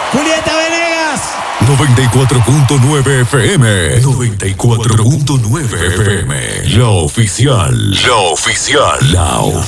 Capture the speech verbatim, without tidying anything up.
Julieta Venegas. noventa y cuatro punto nueve F M. noventa y cuatro punto nueve F M. La oficial. La oficial. La oficial.